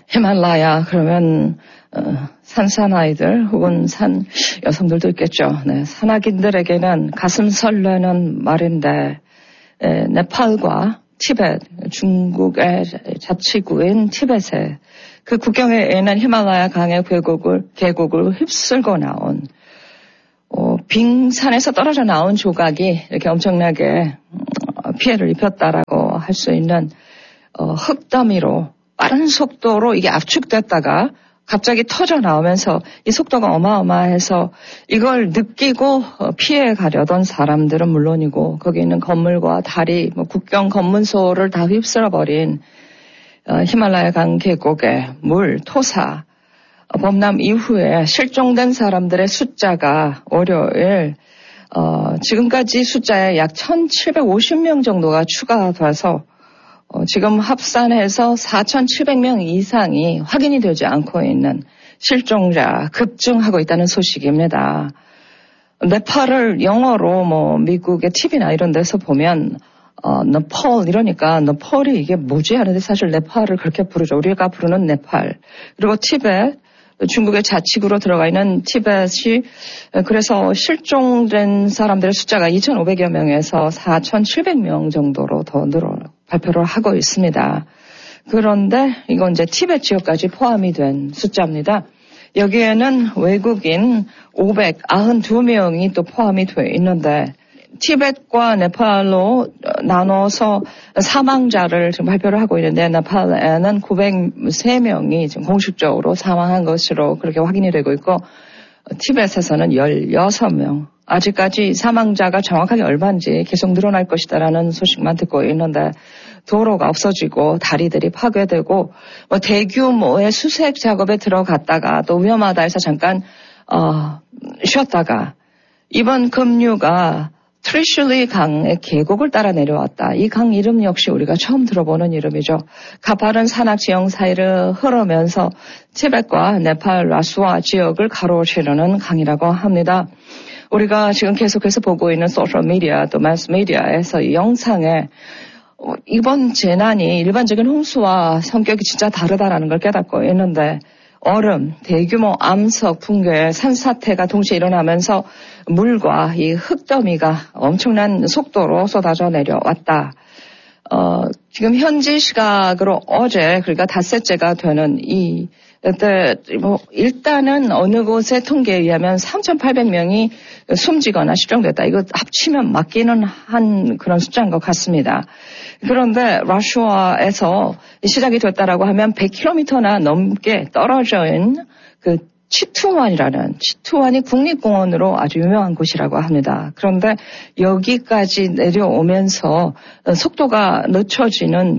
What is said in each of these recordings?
히말라야 그러면 산사나이들 혹은 산 여성들도 있겠죠. 네, 산악인들에게는 가슴 설레는 말인데 네팔과 티벳, 중국의 자치구인 티벳에 그 국경에 있는 히말라야 강의 계곡을 휩쓸고 나온 빙산에서 떨어져 나온 조각이 이렇게 엄청나게 피해를 입혔다라고 할 수 있는 흙더미로 빠른 속도로 이게 압축됐다가 갑자기 터져 나오면서 이 속도가 어마어마해서 이걸 느끼고 피해 가려던 사람들은 물론이고 거기 있는 건물과 다리, 국경 검문소를 다 휩쓸어버린 히말라야 강 계곡의 물, 토사, 범람 이후에 실종된 사람들의 숫자가 월요일 지금까지 숫자에 약 1,750명 정도가 추가돼서 지금 합산해서 4,700명 이상이 확인이 되지 않고 있는 실종자 급증하고 있다는 소식입니다. 네팔을 영어로 미국의 TV나 이런 데서 보면 네팔 이러니까 네팔이 이게 뭐지 하는데 사실 네팔을 그렇게 부르죠. 우리가 부르는 네팔. 그리고 티벳, 중국의 자치구로 들어가 있는 티벳이 그래서 실종된 사람들의 숫자가 2,500여 명에서 4,700명 정도로 더 발표를 하고 있습니다. 그런데 이건 이제 티벳 지역까지 포함이 된 숫자입니다. 여기에는 외국인 592명이 또 포함이 되어 있는데 티벳과 네팔로 나눠서 사망자를 지금 발표를 하고 있는데 네팔에는 903명이 지금 공식적으로 사망한 것으로 그렇게 확인이 되고 있고 티벳에서는 16명. 아직까지 사망자가 정확하게 얼마인지 계속 늘어날 것이다라는 소식만 듣고 있는데 도로가 없어지고 다리들이 파괴되고 대규모의 수색 작업에 들어갔다가 또 위험하다 해서 잠깐 쉬었다가 이번 급류가 트리슐리 강의 계곡을 따라 내려왔다. 이 강 이름 역시 우리가 처음 들어보는 이름이죠. 가파른 산악 지형 사이를 흐르면서 티벳과 네팔 라수아 지역을 가로지르는 강이라고 합니다. 우리가 지금 계속해서 보고 있는 소셜미디어 또 매스미디어에서 이 영상에 이번 재난이 일반적인 홍수와 성격이 진짜 다르다라는 걸 깨닫고 있는데 얼음, 대규모 암석 붕괴, 산사태가 동시에 일어나면서 물과 이 흙더미가 엄청난 속도로 쏟아져 내려왔다. 지금 현지 시각으로 어제 그러니까 닷새째가 되는 일단은 어느 곳의 통계에 의하면 3,800명이 숨지거나 실종됐다. 이거 합치면 맞기는 한 그런 숫자인 것 같습니다. 그런데 러시아에서 시작이 됐다라고 하면 100km나 넘게 떨어져 있는 그 치투완이 국립공원으로 아주 유명한 곳이라고 합니다. 그런데 여기까지 내려오면서 속도가 늦춰지는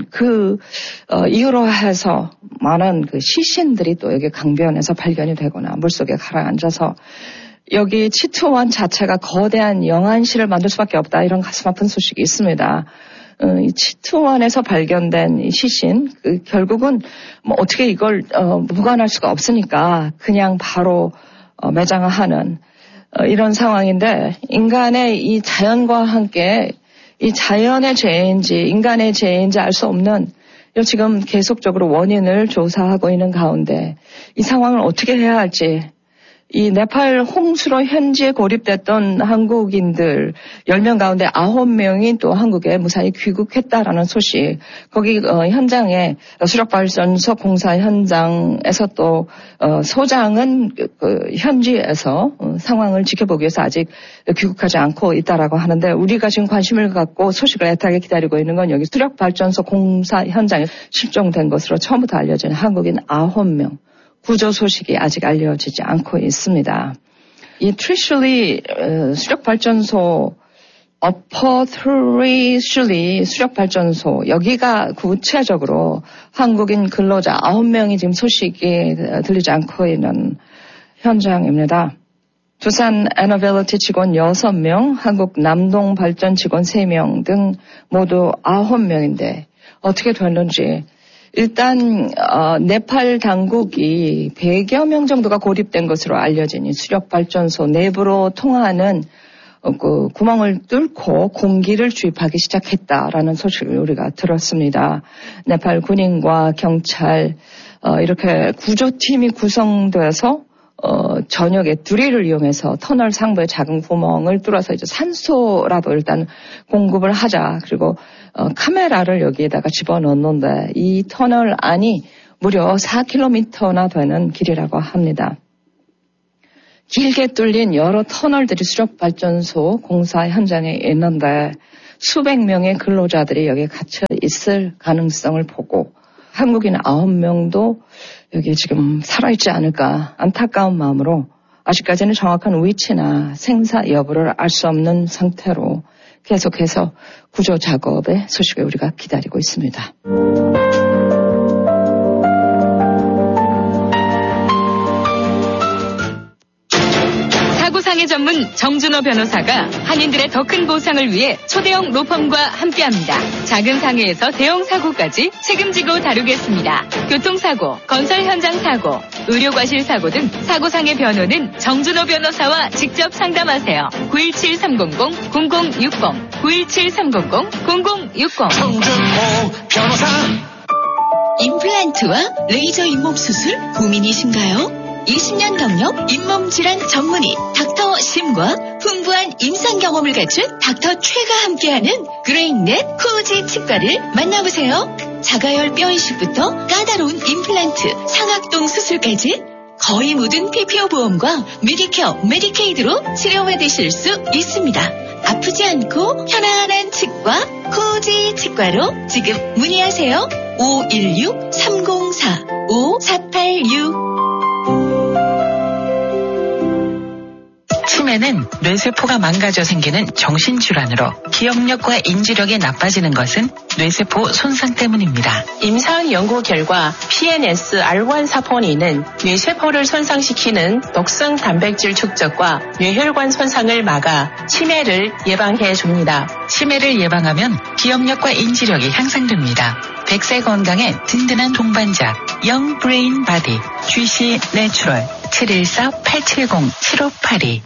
이유로 해서 많은 그 시신들이 또 여기 강변에서 발견이 되거나 물속에 가라앉아서 여기 치투완 자체가 거대한 영안실을 만들 수밖에 없다. 이런 가슴 아픈 소식이 있습니다. 이 치투완에서 발견된 이 시신, 결국은 어떻게 이걸 보관할 수가 없으니까 그냥 바로 매장하는 이런 상황인데 인간의 이 자연과 함께 이 자연의 죄인지 인간의 죄인지 알 수 없는 지금 계속적으로 원인을 조사하고 있는 가운데 이 상황을 어떻게 해야 할지 이 네팔 홍수로 현지에 고립됐던 한국인들 10명 가운데 9명이 또 한국에 무사히 귀국했다라는 소식. 거기 현장에 수력발전소 공사 현장에서 또 소장은 현지에서 상황을 지켜보기 위해서 아직 귀국하지 않고 있다라고 하는데 우리가 지금 관심을 갖고 소식을 애타게 기다리고 있는 건 여기 수력발전소 공사 현장에 실종된 것으로 처음부터 알려진 한국인 9명. 구조 소식이 아직 알려지지 않고 있습니다. 이 트리슐리 수력발전소 어퍼 트리슐리 수력발전소 여기가 구체적으로 한국인 근로자 9명이 지금 소식이 들리지 않고 있는 현장입니다. 두산 에너빌리티 직원 6명, 한국 남동 발전 직원 3명 등 모두 9명인데 어떻게 됐는지 일단 네팔 당국이 100여 명 정도가 고립된 것으로 알려진 이 수력발전소 내부로 통하는 그 구멍을 뚫고 공기를 주입하기 시작했다라는 소식을 우리가 들었습니다. 네팔 군인과 경찰 이렇게 구조팀이 구성돼서 저녁에 드릴을 이용해서 터널 상부에 작은 구멍을 뚫어서 이제 산소라도 일단 공급을 하자. 그리고 카메라를 여기에다가 집어넣는데 이 터널 안이 무려 4km나 되는 길이라고 합니다. 길게 뚫린 여러 터널들이 수력발전소 공사 현장에 있는데 수백 명의 근로자들이 여기에 갇혀 있을 가능성을 보고 한국인 9명도 여기 지금 살아있지 않을까 안타까운 마음으로 아직까지는 정확한 위치나 생사 여부를 알 수 없는 상태로 계속해서 구조 작업의 소식을 우리가 기다리고 있습니다. 사고상해 전문 정준호 변호사가 한인들의 더 큰 보상을 위해 초대형 로펌과 함께합니다. 작은 상해에서 대형 사고까지 책임지고 다루겠습니다. 교통사고, 건설 현장 사고, 의료과실 사고 등 사고상해 변호는 정준호 변호사와 직접 상담하세요. 917-300-0060 917-300-0060 정준호 변호사. 임플란트와 레이저 잇몸 수술 고민이신가요? 20년 경력 잇몸 질환 전문의 닥터 심과 풍부한 임상 경험을 갖춘 닥터 최가 함께하는 그레인넷 코지 치과를 만나보세요. 자가열 뼈 이식부터 까다로운 임플란트, 상악동 수술까지 거의 모든 PPO 보험과 메디케어, 메디케이드로 치료받으실 수 있습니다. 아프지 않고 편안한 치과 코지 치과로 지금 문의하세요. 516-304-5486 치매는 뇌세포가 망가져 생기는 정신질환으로 기억력과 인지력이 나빠지는 것은 뇌세포 손상 때문입니다. 임상 연구 결과 PNS-R1사포닌은 뇌세포를 손상시키는 독성 단백질 축적과 뇌혈관 손상을 막아 치매를 예방해 줍니다. 치매를 예방하면 기억력과 인지력이 향상됩니다. 100세 건강에 든든한 동반자 Young Brain Body GC 내추럴 714-870-7582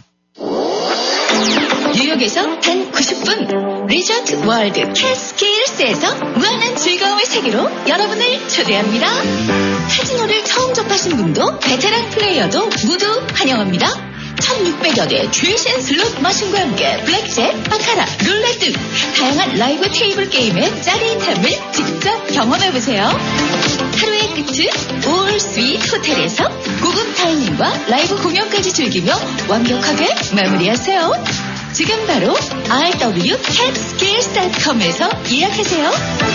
뉴욕에서 단 90분 리조트 월드 캐스케일스에서 무한한 즐거움의 세계로 여러분을 초대합니다. 카지노를 처음 접하신 분도 베테랑 플레이어도 모두 환영합니다. 1600여 대 최신 슬롯 머신과 함께 블랙잭, 바카라, 룰렛 등 다양한 라이브 테이블 게임의 짜릿함을 직접 경험해보세요. 하루의 끝은 올 스윗 호텔에서 고급 다이닝과 라이브 공연까지 즐기며 완벽하게 마무리하세요. 지금 바로 rwcapskills.com에서 예약하세요.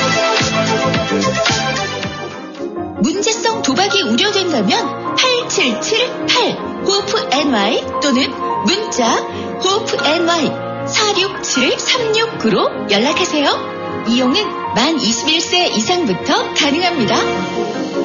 문제성 도박이 우려된다면 8778 호프NY 또는 문자 호프NY 467-369로 연락하세요. 이용은 만 21세 이상부터 가능합니다.